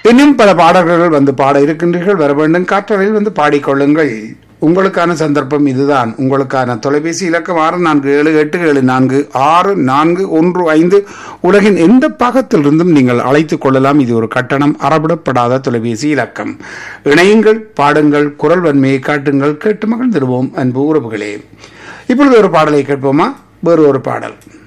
இன்னும் பல பாடல்கள் வந்து பாட இருக்கின்றீர்கள். வர வேண்டும், காற்றலையில் வந்து பாடிக்கொள்ளுங்கள். உங்களுக்கான சந்தர்ப்பம் இதுதான். உங்களுக்கான தொலைபேசி இலக்கம் 6487746415. உலகின் எந்த பாகத்திலிருந்தும் நீங்கள் அழைத்துக் கொள்ளலாம். இது ஒரு கட்டணம் அறவிடப்படாத தொலைபேசி இலக்கம். இணையுங்கள், பாடுங்கள், குரல் வன்மையை காட்டுங்கள், கேட்டு மகிழ்ந்திடுவோம் அன்பு உறவுகளே. இப்பொழுது ஒரு பாடலை கேட்போமா? வேறு ஒரு பாடல்.